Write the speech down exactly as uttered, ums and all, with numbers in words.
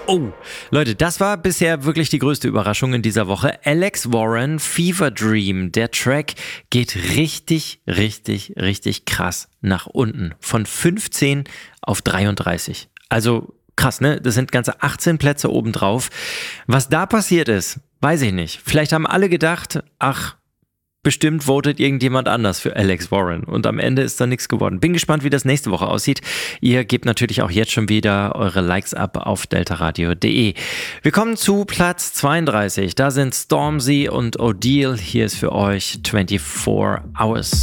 Oh, Leute, das war bisher wirklich die größte Überraschung in dieser Woche. Alex Warren, Fever Dream. Der Track geht richtig, richtig, richtig krass nach unten. Von fünfzehn auf dreiunddreißig. Also krass, ne? Das sind ganze achtzehn Plätze obendrauf. Was da passiert ist, weiß ich nicht. Vielleicht haben alle gedacht, ach, bestimmt votet irgendjemand anders für Alex Warren und am Ende ist da nichts geworden. Bin gespannt, wie das nächste Woche aussieht. Ihr gebt natürlich auch jetzt schon wieder eure Likes ab auf deltaradio punkt de. Wir kommen zu Platz zweiunddreißig. Da sind Stormzy und Odile. Hier ist für euch vierundzwanzig Hours.